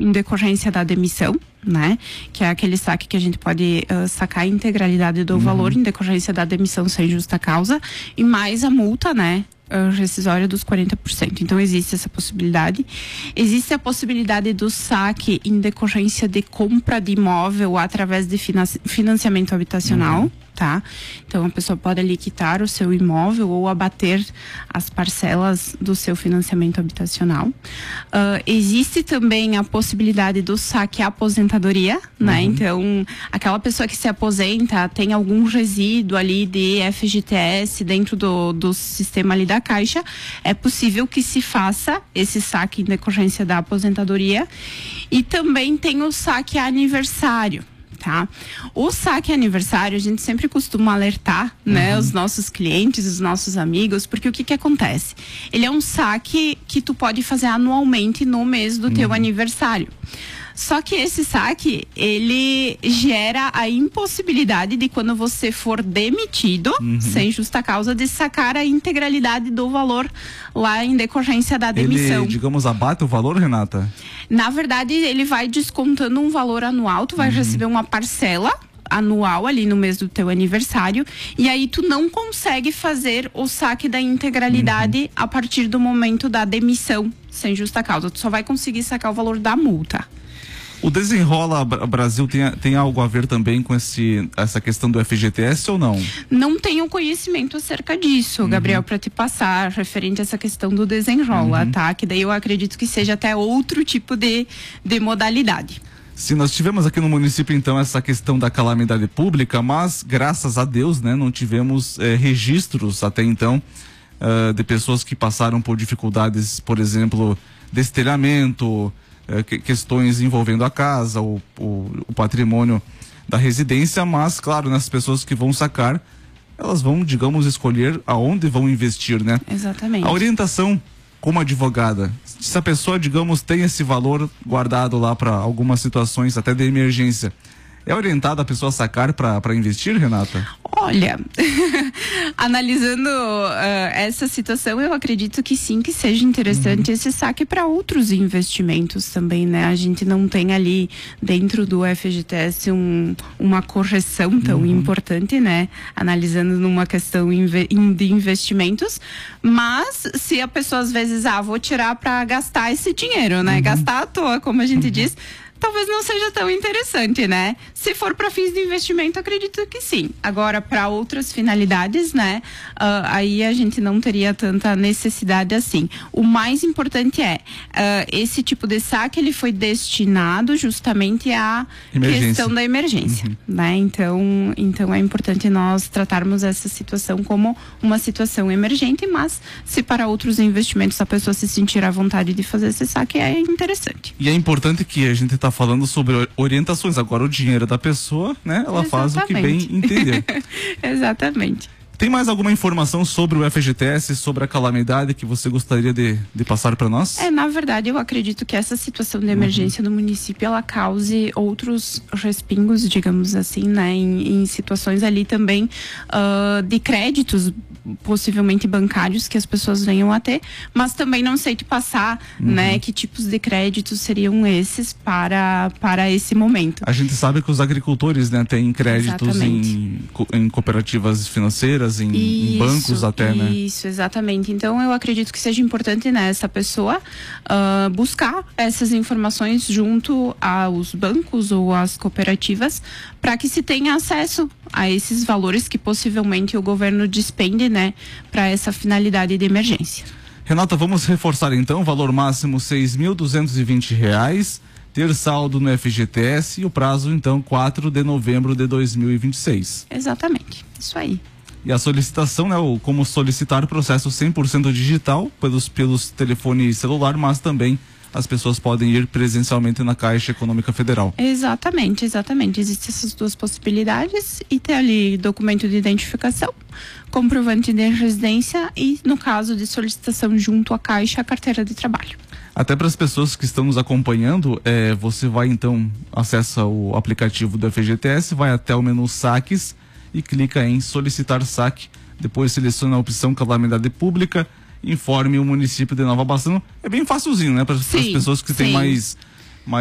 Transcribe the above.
em decorrência da demissão, né? Que é aquele saque que a gente pode sacar a integralidade do valor em decorrência da demissão sem justa causa e mais a multa, né? Rescisória dos 40%. Então existe essa possibilidade. Existe a possibilidade do saque em decorrência de compra de imóvel através de financiamento habitacional. Tá? Então a pessoa pode ali quitar o seu imóvel ou abater as parcelas do seu financiamento habitacional. Existe também a possibilidade do saque à aposentadoria, né? Então aquela pessoa que se aposenta tem algum resíduo ali de FGTS dentro do sistema ali da Caixa, é possível que se faça esse saque em decorrência da aposentadoria. E também tem o saque a aniversário. Tá? O saque aniversário, a gente sempre costuma alertar, né, os nossos clientes, os nossos amigos, porque o que acontece? Ele é um saque que tu pode fazer anualmente no mês do teu aniversário. Só que esse saque, ele gera a impossibilidade de quando você for demitido, sem justa causa, de sacar a integralidade do valor lá em decorrência da demissão. Ele, digamos, abate o valor, Renata? Na verdade, ele vai descontando um valor anual, tu vai receber uma parcela anual ali no mês do teu aniversário, e aí tu não consegue fazer o saque da integralidade a partir do momento da demissão sem justa causa. Tu só vai conseguir sacar o valor da multa. O Desenrola Brasil tem algo a ver também com essa questão do FGTS ou não? Não tenho conhecimento acerca disso, Gabriel, para te passar referente a essa questão do Desenrola, tá? Que daí eu acredito que seja até outro tipo de modalidade. Sim, nós tivemos aqui no município então essa questão da calamidade pública, mas graças a Deus, né, não tivemos registros até então de pessoas que passaram por dificuldades, por exemplo, destelhamento, questões envolvendo a casa, o patrimônio da residência, mas claro, nas pessoas que vão sacar, elas vão, digamos, escolher aonde vão investir, né? Exatamente. A orientação como advogada, se a pessoa, digamos, tem esse valor guardado lá para algumas situações até de emergência, é orientada a pessoa a sacar para investir, Renata? Olha, analisando essa situação, eu acredito que sim, que seja interessante esse saque para outros investimentos também, né? A gente não tem ali dentro do FGTS uma correção tão importante, né? Analisando numa questão de investimentos, mas se a pessoa às vezes, vou tirar para gastar esse dinheiro, né? Gastar à toa, como a gente diz, talvez não seja tão interessante, né? Se for para fins de investimento, acredito que sim. Agora, para outras finalidades, né? Aí a gente não teria tanta necessidade assim. O mais importante é, esse tipo de saque, ele foi destinado justamente à questão da emergência, né? Então é importante nós tratarmos essa situação como uma situação emergente, mas se para outros investimentos a pessoa se sentir à vontade de fazer esse saque, é interessante. E é importante que a gente está falando sobre orientações. Agora o dinheiro da pessoa, né? Ela faz o que bem entender. Exatamente. Tem mais alguma informação sobre o FGTS, sobre a calamidade que você gostaria de passar para nós? Na verdade, eu acredito que essa situação de emergência do município, ela cause outros respingos, digamos assim, né? Em situações ali também de créditos, possivelmente bancários, que as pessoas venham a ter, mas também não sei te passar, né? Que tipos de créditos seriam esses para esse momento. A gente sabe que os agricultores, né, têm créditos em cooperativas financeiras, em bancos até, né? Isso, exatamente. Então eu acredito que seja importante, né, essa pessoa buscar essas informações junto aos bancos ou às cooperativas para que se tenha acesso a esses valores que possivelmente o governo despende, né, para essa finalidade de emergência. Renata, vamos reforçar então, valor máximo R$6.220, ter saldo no FGTS e o prazo então 4 de novembro de 2026. Exatamente, isso aí. E a solicitação, né, como solicitar o processo 100% digital pelos telefones celular, mas também as pessoas podem ir presencialmente na Caixa Econômica Federal. Exatamente. Existem essas duas possibilidades e ter ali documento de identificação, comprovante de residência e, no caso de solicitação junto à Caixa, a carteira de trabalho. Até para as pessoas que estão nos acompanhando, você vai então, acessa o aplicativo do FGTS, vai até o menu saques e clica em solicitar saque, depois seleciona a opção calamidade pública, informe o município de Nova Bassano. É bem facilzinho, né? Para as pessoas que têm mais